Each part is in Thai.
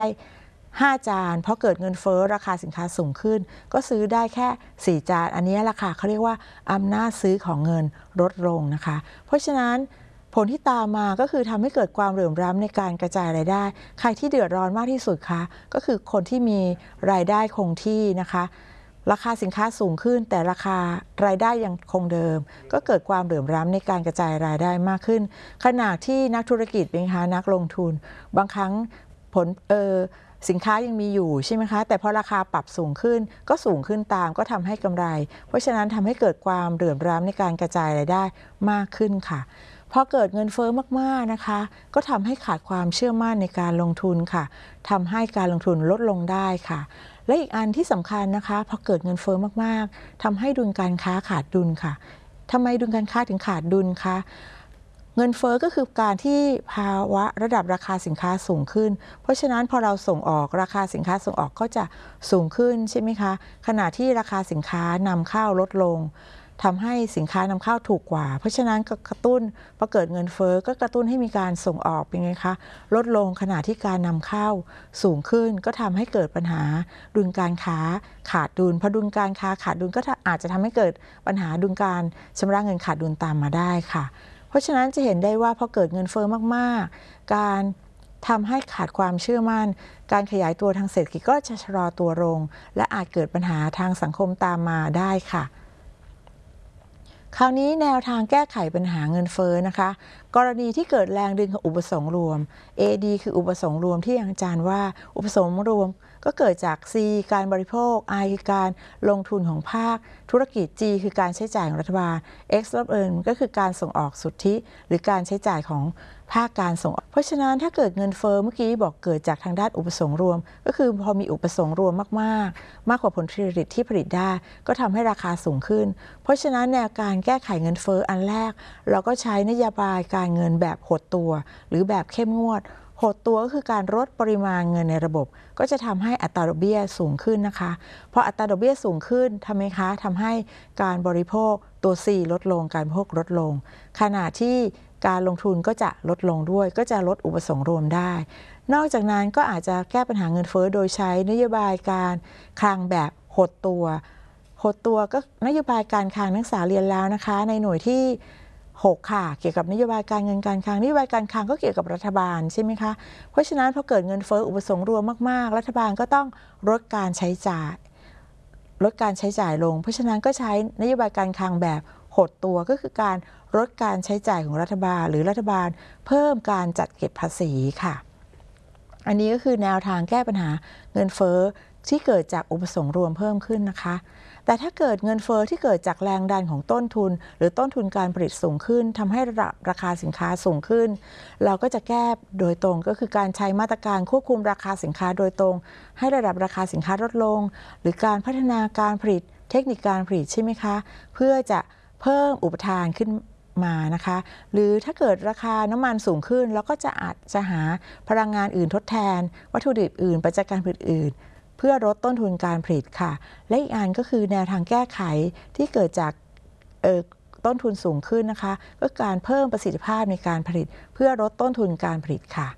5 จานเพราะเกิดเงินเฟ้อราคาสินค้าสูงขึ้นก็ซื้อได้แค่4 จานอันนี้ราคาเขาเรียกว่าอำนาจซื้อของเงินลดลงนะคะเพราะฉะนั้นผลที่ตามมาก็คือทำให้เกิดความเหลื่อมล้ำในการกระจายรายได้ใครที่เดือดร้อนมากที่สุดคะก็คือคนที่มีรายได้คงที่นะคะราคาสินค้าสูงขึ้นแต่ราคารายได้ยังคงเดิมก็เกิดความเหลื่อมล้ำในการกระจายรายได้มากขึ้นขณะที่นักธุรกิจเป็นคะนักลงทุนบางครั้งผลสินค้ายังมีอยู่ใช่ไหมคะแต่พอราคาปรับสูงขึ้นก็สูงขึ้นตามก็ทำให้กำไรเพราะฉะนั้นทำให้เกิดความเหลื่อมล้ำในการกระจายรายได้มากขึ้นค่ะพอเกิดเงินเฟ้อมากๆนะคะก็ทำให้ขาดความเชื่อมั่นในการลงทุนค่ะทำให้การลงทุนลดลงได้ค่ะและอีกอันที่สำคัญนะคะพอเกิดเงินเฟ้อมากๆทำให้ดุลการค้าขาดดุลค่ะทำไมดุลการค้าถึงขาดดุลคะเงินเฟ้อก็คือการที่ภาวะระดับราคาสินค้าสูงขึ้นเพราะฉะนั้นพอเราส่งออกราคาสินค้าส่งออกก็จะสูงขึ้นใช่ไหมคะขณะที่ราคาสินค้านำเข้าลดลงทำให้สินค้านำเข้าถูกกว่าเพราะฉะนั้นก็กระตุ้นพอเกิดเงินเฟ้อก็กระตุ้นให้มีการส่งออกเป็นไงคะลดลงขณะที่การนำเข้าสูงขึ้นก็ทำให้เกิดปัญหาดุลการค้าขาดดุลพอดุลการค้าขาดดุลก็อาจจะทำให้เกิดปัญหาดุลการชำระเงินขาดดุลตามมาได้ค่ะเพราะฉะนั้นจะเห็นได้ว่าพอเกิดเงินเฟ้อมากๆการทำให้ขาดความเชื่อมั่นการขยายตัวทางเศรษฐกิจก็จะชะลอตัวลงและอาจเกิดปัญหาทางสังคมตามมาได้ค่ะคราวนี้แนวทางแก้ไขปัญหาเงินเฟ้อนะคะกรณีที่เกิดแรงดึงของอุปสงค์รวม AD คืออุปสงค์รวมที่อาจารย์ว่าอุปสงค์รวมก็เกิดจาก C การบริโภค I คือการลงทุนของภาคธุรกิจ G คือการใช้จ่ายของรัฐบาล X ลบ N ก็คือการส่งออกสุทธิหรือการใช้จ่ายของภาคการส่งออกเพราะฉะนั้นถ้าเกิดเงินเฟ้อเมื่อกี้บอกเกิดจากทางด้านอุปสงค์รวมก็คือพอมีอุปสงค์รวมมากกว่าผลผลิตที่ผลิตได้ก็ทำให้ราคาสูงขึ้นเพราะฉะนั้นแนวการแก้ไขเงินเฟ้ออันแรกเราก็ใช้นโยบายการเงินแบบหดตัวหรือแบบเข้มงวดหดตัวก็คือการลดปริมาณเงินในระบบก็จะทำให้อัตราดอกเบี้ยสูงขึ้นนะคะพออัตราดอกเบี้ยสูงขึ้นทำไมคะทำให้การบริโภคตัว C ลดลงการบริโภคลดลงขณะที่การลงทุนก็จะลดลงด้วยก็จะลดอุปสงค์รวมได้นอกจากนั้นก็อาจจะแก้ปัญหาเงินเฟ้อโดยใช้นโยบายการคลังแบบหดตัวก็นโยบายการคลังนักศึกษาเรียนแล้วนะคะในหน่วยที่6ค่ะเกี่ยวกับนโยบายการเงินการคลังนโยบายการคลังก็เกี่ยวกับรัฐบาลใช่ไหมคะเพราะฉะนั้นพอเกิดเงินเฟ้ออุปสงค์รวมมากๆรัฐบาลก็ต้องลดการใช้จ่ายลงเพราะฉะนั้นก็ใช้นโยบายการคลังแบบหดตัวก็คือการลดการใช้จ่ายของรัฐบาลหรือรัฐบาลเพิ่มการจัดเก็บภาษีค่ะอันนี้ก็คือแนวทางแก้ปัญหาเงินเฟ้อที่เกิดจากอุปสงค์รวมเพิ่มขึ้นนะคะแต่ถ้าเกิดเงินเฟ้อที่เกิดจากแรงดันของต้นทุนหรือต้นทุนการผลิตสูงขึ้นทำให้ระดับราคาสินค้าสูงขึ้นเราก็จะแก้โดยตรงก็คือการใช้มาตรการควบคุมราคาสินค้าโดยตรงให้ระดับราคาสินค้าลดลงหรือการพัฒนาการผลิตเทคนิคการผลิตใช่ไหมคะเพื่อจะเพิ่มอุปทานขึ้นมานะคะหรือถ้าเกิดราคาน้ำมันสูงขึ้นเราก็จะอาจจะหาพลังงานอื่นทดแทนวัตถุดิบอื่นปัจจัยการผลิตอื่นเพื่อลดต้นทุนการผลิตค่ะและอีกอันก็คือแนวทางแก้ไขที่เกิดจากต้นทุนสูงขึ้นนะคะก็การเพิ่มประสิทธิภาพในการผลิตเพื่อลดต้นทุนการผลิตค่ะ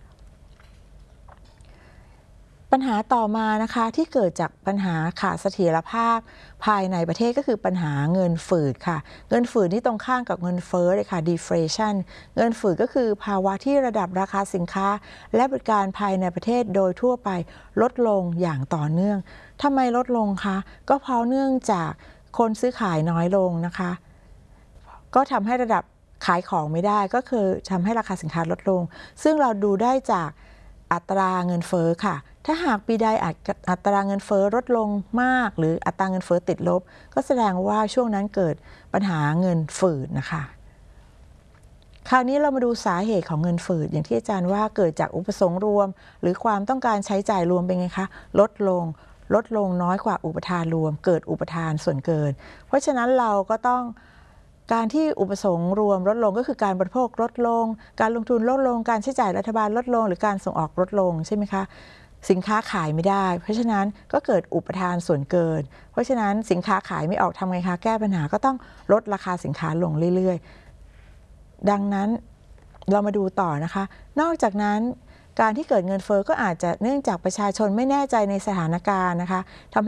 ปัญหาต่อมานะคะที่เกิดจากปัญหาขาดเสถียรภาพภายในประเทศก็คือปัญหาเงินฝืดค่ะเงินฝืดนี่ตรงข้ามกับเงินเฟ้อเลยค่ะ deflation เงินฝืดก็คือภาวะที่ระดับราคาสินค้าและบริการภายในประเทศโดยทั่วไปลดลงอย่างต่อเนื่องทำไมลดลงคะก็เพราะเนื่องจากคนซื้อขายน้อยลงนะคะก็ทำให้ระดับขายของไม่ได้ก็คือทำให้ราคาสินค้าลดลงซึ่งเราดูได้จากอัตราเงินเฟ้อค่ะถ้าหากปีใดอัตราเงินเฟ้อลดลงมากหรืออัตราเงินเฟ้อติดลบก็แสดงว่าช่วงนั้นเกิดปัญหาเงินฝืดนะคะคราวนี้เรามาดูสาเหตุของเงินฝืดอย่างที่อาจารย์ว่าเกิดจากอุปสงค์รวมหรือความต้องการใช้จ่ายรวมเป็นไงคะลดลงน้อยกว่าอุปทานรวมเกิดอุปทานส่วนเกินเพราะฉะนั้นเราก็ต้องการที่อุปสงค์รวมลดลงก็คือการบริโภคลดลงการลงทุนลดลงการใช้จ่ายรัฐบาลลดลงหรือการส่งออกลดลงใช่ไหมคะสินค้าขายไม่ได้เพราะฉะนั้นก็เกิดอุปทานส่วนเกินเพราะฉะนั้นสินค้าขายไม่ออกทำไงคะแก้ปัญหาก็ต้องลดราคาสินค้าลงเรื่อยๆดังนั้นเรามาดูต่อนะคะนอกจากนั้นการที่เกิดเงินเฟ้อก็อาจจะเนื่องจากประชาชนไม่แน่ใจในสถานการณ์นะคะทำ